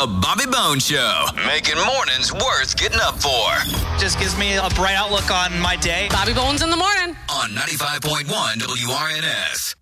The Bobby Bones Show, making mornings worth getting up for. Just gives me a bright outlook on my day. Bobby Bones in the morning. On 95.1 WRNS.